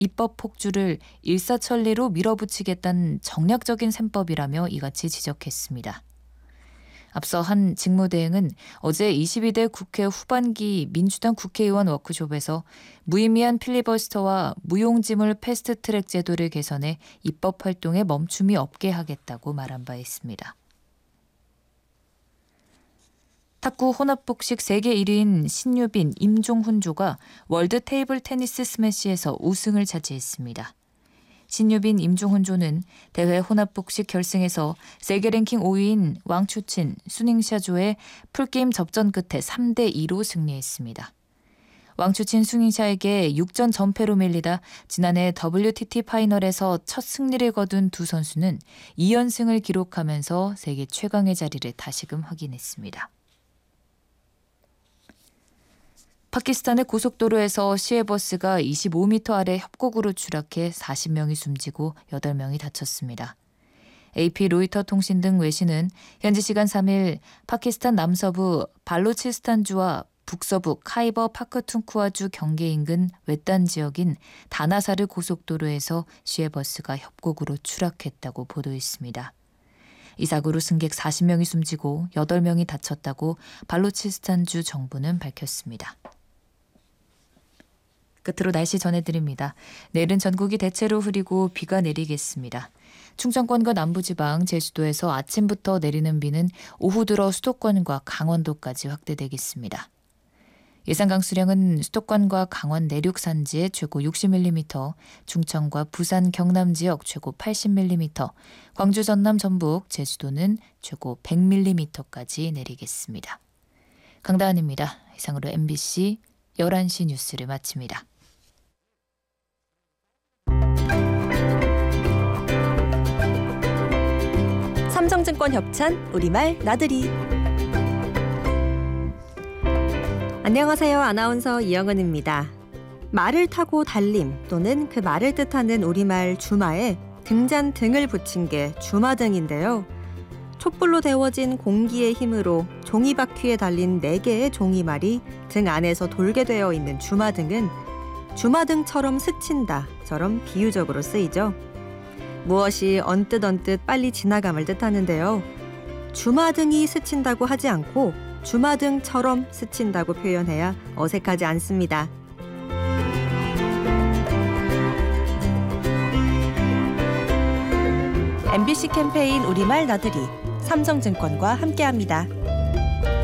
입법 폭주를 일사천리로 밀어붙이겠다는 정략적인 셈법이라며 이같이 지적했습니다. 앞서 한 직무대행은 어제 22대 국회 후반기 민주당 국회의원 워크숍에서 무의미한 필리버스터와 무용지물 패스트트랙 제도를 개선해 입법 활동에 멈춤이 없게 하겠다고 말한 바 있습니다. 탁구 혼합복식 세계 1위인 신유빈, 임종훈조가 월드 테이블 테니스 스매시에서 우승을 차지했습니다. 신유빈, 임종훈조는 대회 혼합복식 결승에서 세계 랭킹 5위인 왕추친, 수닝샤조의 풀게임 접전 끝에 3대2로 승리했습니다. 왕추친, 수닝샤에게 6전 전패로 밀리다 지난해 WTT 파이널에서 첫 승리를 거둔 두 선수는 2연승을 기록하면서 세계 최강의 자리를 다시금 확인했습니다. 파키스탄의 고속도로에서 시외버스가 25m 아래 협곡으로 추락해 40명이 숨지고 8명이 다쳤습니다. AP, 로이터 통신 등 외신은 현지 시간 3일 파키스탄 남서부 발로치스탄주와 북서부 카이버 파크툰쿠아주 경계 인근 외딴 지역인 다나사르 고속도로에서 시외버스가 협곡으로 추락했다고 보도했습니다. 이 사고로 승객 40명이 숨지고 8명이 다쳤다고 발로치스탄주 정부는 밝혔습니다. 끝으로 날씨 전해드립니다. 내일은 전국이 대체로 흐리고 비가 내리겠습니다. 충청권과 남부지방, 제주도에서 아침부터 내리는 비는 오후 들어 수도권과 강원도까지 확대되겠습니다. 예상 강수량은 수도권과 강원 내륙 산지에 최고 60mm, 충청과 부산, 경남 지역 최고 80mm, 광주, 전남, 전북, 제주도는 최고 100mm까지 내리겠습니다. 강다은입니다. 이상으로 MBC 11시 뉴스를 마칩니다. 삼성증권 협찬 우리말 나들이. 안녕하세요. 아나운서 이영은입니다. 말을 타고 달림 또는 그 말을 뜻하는 우리말 주마에 등잔 등을 붙인 게 주마등인데요. 촛불로 데워진 공기의 힘으로 종이바퀴에 달린 4개의 종이말이 등 안에서 돌게 되어 있는 주마등은 주마등처럼 스친다처럼 비유적으로 쓰이죠. 무엇이 언뜻 빨리 지나감을 뜻하는데요. 주마등이 스친다고 하지 않고 주마등처럼 스친다고 표현해야 어색하지 않습니다. MBC 캠페인 우리말 나들이 삼성증권과 함께합니다.